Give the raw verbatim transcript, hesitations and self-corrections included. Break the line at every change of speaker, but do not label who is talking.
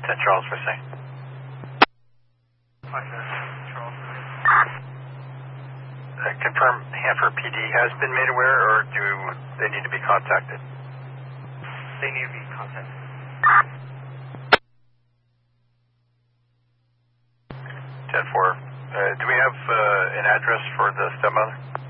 ten Charles for Saint. Uh, confirm Hanford P D has been made aware, or do they need to be contacted?
They need to be contacted.
ten four. Uh, do we have uh, an address for the stepmother?